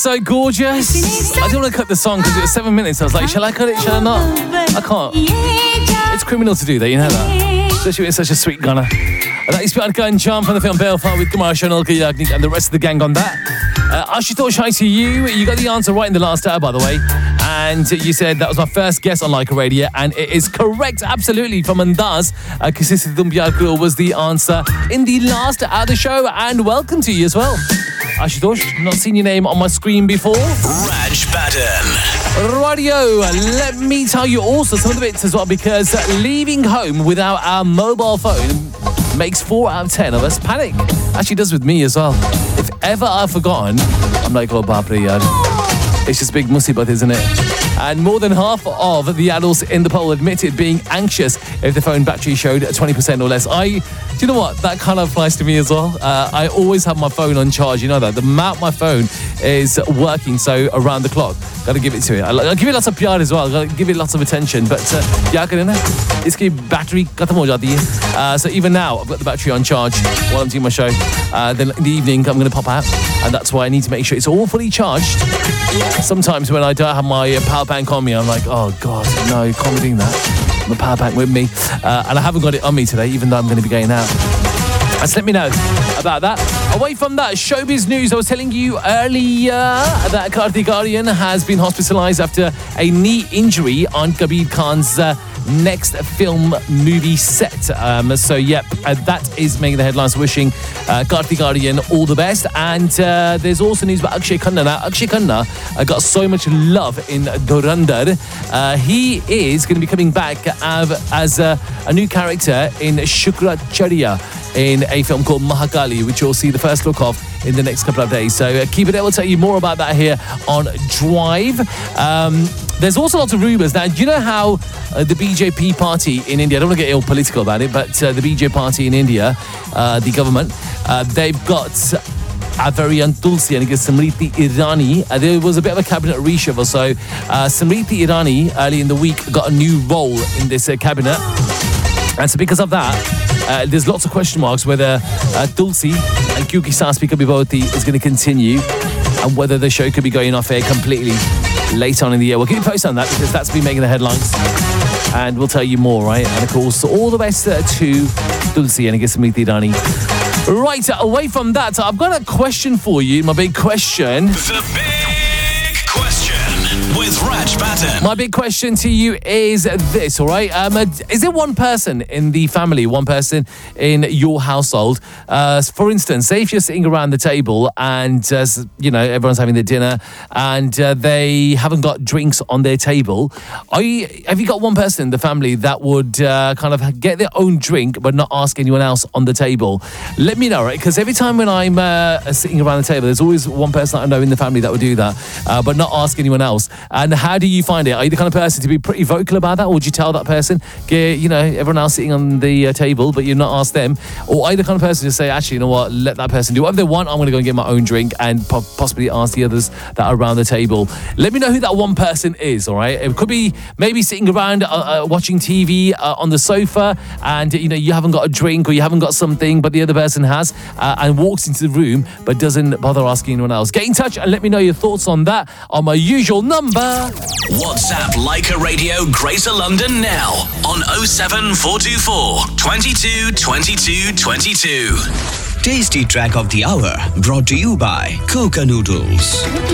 So gorgeous. I didn't want to cut the song because it was 7 minutes. I was like, shall I cut it? Shall I not? I can't. It's criminal to do that, you know that? Especially when it's such a sweet gunner. And that is Piatka and Jam from the film Belfast with Kumar Shanolka Yagnik and the rest of the gang on that. Ashutosh, hi to you. You got the answer right in the last hour, by the way. And you said that was my first guess on Like a Radio, and it is correct, absolutely, from Andaz. Kisisi Dumbyakul was the answer in the last hour of the show, and welcome to you as well. Ashutosh, not seen your name on my screen before. Raj Baden. Radio, let me tell you also some of the bits as well, because leaving home without our mobile phone makes 4 out of 10 of us panic. Actually does with me as well. If ever I've forgotten, I'm like, oh, Bapri, it's just big musibat, isn't it? And more than half of the adults in the poll admitted being anxious if the phone battery showed 20% or less. Do you know what? That kind of applies to me as well. I always have my phone on charge. You know that. The amount my phone is working, so around the clock. Got to give it to it. I'll give it lots of PR as well. Got to give it lots of attention. But yeah, it's battery khatam ho jati hai. So even now, I've got the battery on charge while I'm doing my show. Then in the evening, I'm going to pop out. And that's why I need to make sure it's all fully charged. Sometimes when I don't have my power bank on me, I'm like, oh God, no, you can't be doing that. My power bank with me. And I haven't got it on me today, even though I'm going to be going out. Just let me know about that. Away from that, showbiz news. I was telling you earlier that Kartik Aaryan has been hospitalized after a knee injury on Kabir Khan's next film movie set. So, yep, that is making the headlines, wishing Kartik Aaryan all the best. And there's also news about Akshay Khanna. Now, Akshay Khanna got so much love in Dhurandhar. He is going to be coming back as a new character in Shukracharya, in a film called Mahakali, which you'll see the first look of in the next couple of days. So keep it there. We'll tell you more about that here on Drive. There's also lots of rumours. Now, do you know how the BJP party in India, I don't want to get ill political about it, but the BJP party in India, the government, they've got our very own Tulsi and Samriti Irani. There was a bit of a cabinet reshuffle. So Samriti Irani, early in the week, got a new role in this cabinet. And so because of that, there's lots of question marks whether Tulsi and Kyunki Saas Bhi Kabhi Bahoti is going to continue, and whether the show could be going off air completely later on in the year. We'll keep you posted on that, because that's been making the headlines, and we'll tell you more, right? And of course, all the best to Tulsi and Samriti Irani. Right, away from that, I've got a question for you, my big question. The big question with Raj Baden. My big question to you is this, all right? Is there one person in the family, one person in your household, for instance, say if you're sitting around the table and, everyone's having their dinner and they haven't got drinks on their table, have you got one person in the family that would kind of get their own drink but not ask anyone else on the table? Let me know, right? Because every time when I'm sitting around the table, there's always one person that I know in the family that would do that, but not ask anyone else. And how do you find it? Are you the kind of person to be pretty vocal about that? Or would you tell that person, everyone else sitting on the table, but you're not asked them? Or are you the kind of person to say, actually, you know what, let that person do whatever they want, I'm going to go and get my own drink, and possibly ask the others that are around the table? Let me know who that one person is, all right? It could be maybe sitting around watching TV on the sofa, and, you haven't got a drink or you haven't got something, but the other person has, and walks into the room, but doesn't bother asking anyone else. Get in touch and let me know your thoughts on that on my usual number. WhatsApp Leica Radio Greater London now on 07424 22 22 22. Tasty track of the hour brought to you by Coca Noodles.